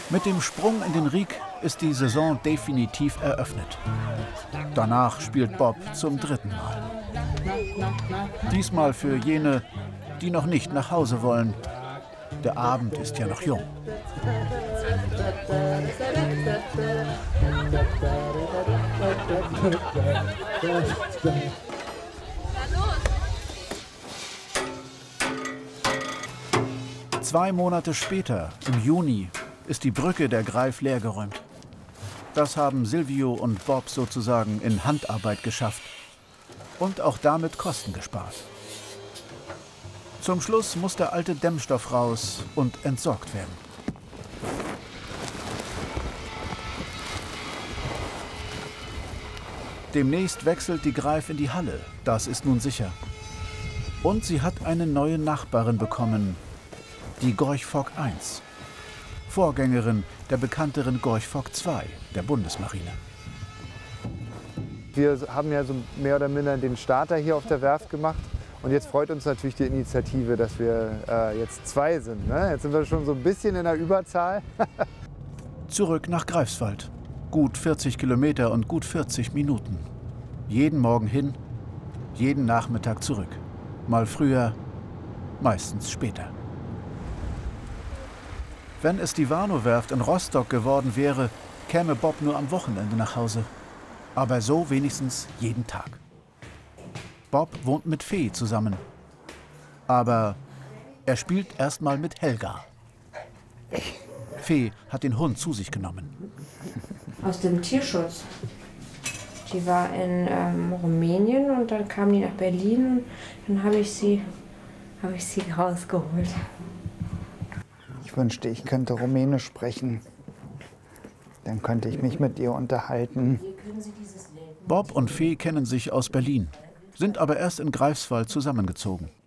Mit dem Sprung in den Rik ist die Saison definitiv eröffnet. Danach spielt Bob zum 3. Mal. Diesmal für jene, die noch nicht nach Hause wollen. Der Abend ist ja noch jung. Zwei Monate später, im Juni, ist die Brücke der Greif leergeräumt. Das haben Silvio und Bob sozusagen in Handarbeit geschafft und auch damit Kosten gespart. Zum Schluss muss der alte Dämmstoff raus und entsorgt werden. Demnächst wechselt die Greif in die Halle, das ist nun sicher. Und sie hat eine neue Nachbarin bekommen, die Gorch Fock I, Vorgängerin der bekannteren Gorch Fock II der Bundesmarine. Wir haben ja so mehr oder minder den Starter hier auf der Werft gemacht. Und jetzt freut uns natürlich die Initiative, dass wir jetzt 2 sind. Ne? Jetzt sind wir schon so ein bisschen in der Überzahl. Zurück nach Greifswald. Gut 40 Kilometer und gut 40 Minuten. Jeden Morgen hin, jeden Nachmittag zurück. Mal früher, meistens später. Wenn es die Warnow-Werft in Rostock geworden wäre, käme Bob nur am Wochenende nach Hause. Aber so wenigstens jeden Tag. Bob wohnt mit Fee zusammen. Aber er spielt erstmal mit Helga. Fee hat den Hund zu sich genommen. Aus dem Tierschutz. Die war in Rumänien und dann kam die nach Berlin und dann habe ich sie rausgeholt. Ich wünschte, ich könnte Rumänisch sprechen. Dann könnte ich mich mit ihr unterhalten. Bob und Fee kennen sich aus Berlin, sind aber erst in Greifswald zusammengezogen.